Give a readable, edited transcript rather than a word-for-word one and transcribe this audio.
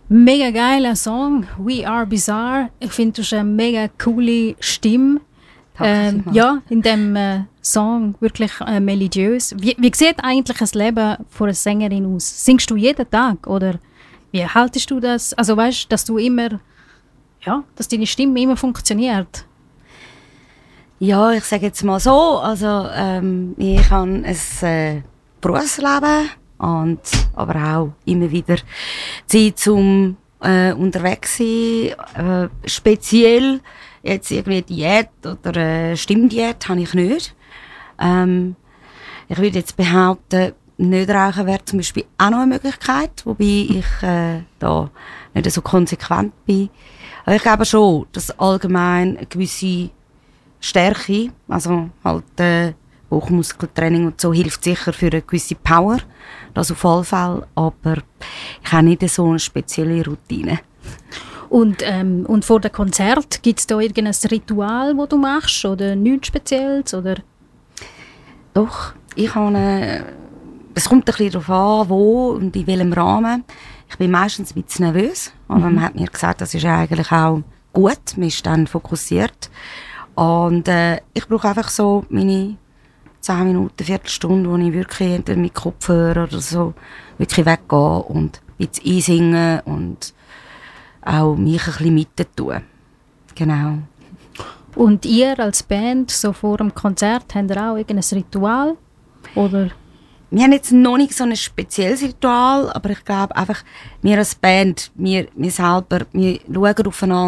Mega geiler Song, We Are Bizarre. Ich finde, du hast eine mega coole Stimme. Ja, in dem Song wirklich melodiös. Wie sieht eigentlich ein Leben von einer Sängerin aus? Singst du jeden Tag oder wie haltest du das? Also weißt, dass du immer, ja, dass deine Stimme immer funktioniert? Ja, ich sage jetzt mal so, also ich habe ein Berufsleben und aber auch immer wieder Zeit zum unterwegs sein. Speziell jetzt irgendwie Diät oder Stimmdiät habe ich nicht. Ich würde jetzt behaupten, nicht rauchen wäre zum Beispiel auch noch eine Möglichkeit, wobei ich da nicht so konsequent bin. Aber ich glaube schon, dass allgemein eine gewisse Stärke, also halt Bauchmuskeltraining und so, hilft sicher für eine gewisse Power. Das auf jeden Fall, aber ich habe nicht so eine spezielle Routine. Und vor dem Konzert, gibt es da irgendein Ritual, das du machst oder nichts Spezielles? Oder? Doch, es kommt ein bisschen darauf an, wo und in welchem Rahmen. Ich bin meistens ein bisschen nervös, aber man hat mir gesagt, das ist eigentlich auch gut, man ist dann fokussiert. Und ich brauche einfach so meine 10 Minuten, Viertelstunde, wo ich wirklich mit Kopfhörer oder so wirklich weggehe und ein bisschen einsingen und auch mich ein bisschen mittun. Genau. Und ihr als Band, so vor dem Konzert, habt ihr auch irgendein Ritual? Oder? Wir haben jetzt noch nicht so ein spezielles Ritual, aber ich glaube einfach, wir als Band, wir selber, wir schauen aufeinander